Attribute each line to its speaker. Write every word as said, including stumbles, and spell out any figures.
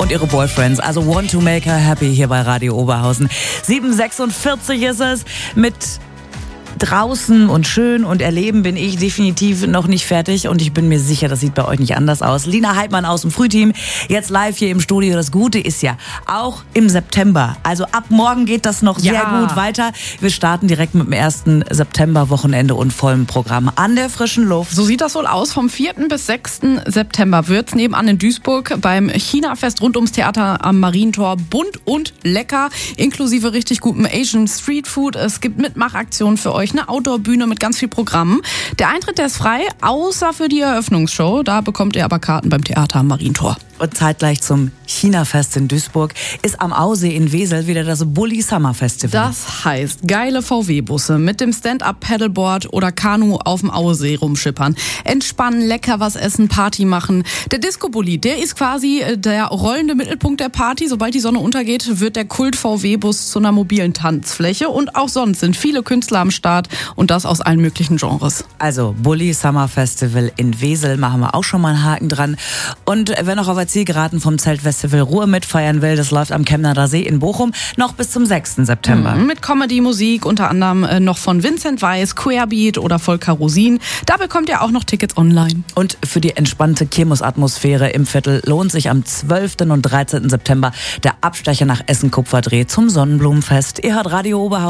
Speaker 1: und ihre Boyfriends. Also Want to Make Her Happy hier bei Radio Oberhausen. sieben Uhr sechsundvierzig ist es mit draußen und schön und erleben bin ich definitiv noch nicht fertig und ich bin mir sicher, das sieht bei euch nicht anders aus. Lina Heidmann aus dem Frühteam, jetzt live hier im Studio. Das Gute ist ja, auch im September, also ab morgen geht das noch sehr
Speaker 2: Ja.
Speaker 1: gut weiter. Wir starten direkt mit dem ersten September-Wochenende und vollem Programm an der frischen Luft.
Speaker 2: So sieht das wohl aus. Vom vierten bis sechsten September wird's nebenan in Duisburg beim China-Fest rund ums Theater am Marientor bunt und lecker, inklusive richtig gutem Asian Street Food. Es gibt Mitmachaktionen für euch, eine Outdoor-Bühne mit ganz viel Programm. Der Eintritt, der ist frei, außer für die Eröffnungsshow. Da bekommt ihr aber Karten beim Theater am Marientor.
Speaker 1: Und zeitgleich zum China-Fest in Duisburg ist am Ausee in Wesel wieder das Bulli Summer Festival.
Speaker 2: Das heißt, geile V W-Busse mit dem Stand-Up-Paddleboard oder Kanu auf dem Aussee rumschippern. Entspannen, lecker was essen, Party machen. Der Disco-Bulli, der ist quasi der rollende Mittelpunkt der Party. Sobald die Sonne untergeht, wird der Kult-V W-Bus zu einer mobilen Tanzfläche. Und auch sonst sind viele Künstler am Start und das aus allen möglichen Genres.
Speaker 1: Also Bulli Summer Festival in Wesel, machen wir auch schon mal einen Haken dran. Und wer noch auf der Zielgeraden vom Zeltfestival Ruhr mitfeiern will, das läuft am Chemnader See in Bochum noch bis zum sechsten September.
Speaker 2: Mhm, mit Comedy-Musik, unter anderem äh, noch von Vincent Weiss, Querbeat oder Volker Rosin. Da bekommt ihr auch noch Tickets online.
Speaker 1: Und für die entspannte Kirmesatmosphäre im Viertel lohnt sich am zwölften und dreizehnten September der Abstecher nach Essen-Kupferdreh zum Sonnenblumenfest. Ihr hört Radio Oberhausen.